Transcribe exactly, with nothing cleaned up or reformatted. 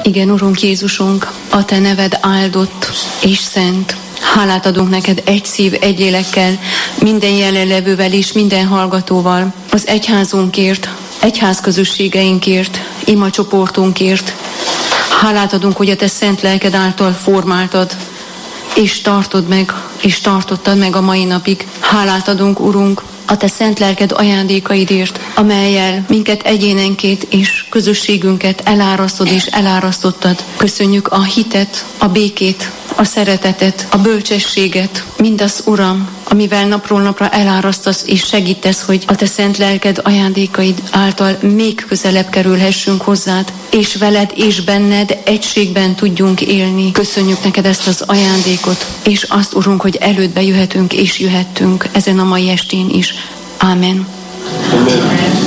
Igen, Urunk Jézusunk, a Te neved áldott és szent. Hálát adunk neked egy szív, egy lélekkel, minden jelenlevővel és minden hallgatóval, az egyházunkért, egyházközösségeinkért, imacsoportunkért. Hálát adunk, hogy a Te szent lelked által formáltad, és tartod meg, és tartottad meg a mai napig. Hálát adunk, Urunk, a Te szent lelked ajándékaidért, amellyel minket egyénenként és közösségünket elárasztod és elárasztottad. Köszönjük a hitet, a békét, a szeretetet, a bölcsességet, mindaz, Uram, amivel napról napra elárasztasz és segítesz, hogy a Te szent lelked ajándékaid által még közelebb kerülhessünk hozzád, és veled és benned egységben tudjunk élni. Köszönjük neked ezt az ajándékot, és azt, Urunk, hogy elődbe jöhetünk és jöhettünk ezen a mai estén is. Ámen. Amen.